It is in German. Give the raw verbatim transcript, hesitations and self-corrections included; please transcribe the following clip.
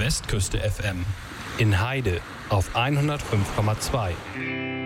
Westküste F M. In Heide auf hundertfünf Komma zwei.